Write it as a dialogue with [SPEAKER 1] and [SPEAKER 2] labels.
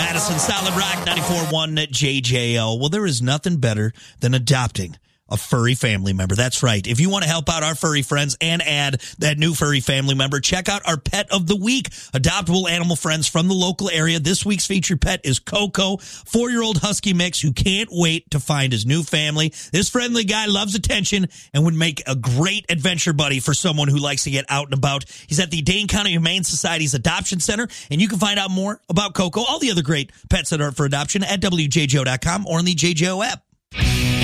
[SPEAKER 1] Madison, Solid Rock, 94.1 JJO. Well, there is nothing better than adopting a furry family member. That's right. If you want to help out our furry friends and add that new furry family member, check out our Pet of the Week, adoptable animal friends from the local area. This week's featured pet is Coco, 4-year-old husky mix who can't wait to find his new family. This friendly guy loves attention and would make a great adventure buddy for someone who likes to get out and about. He's at the Dane County Humane Society's Adoption Center, and you can find out more about Coco, all the other great pets that are for adoption at WJJO.com or on the JJO app.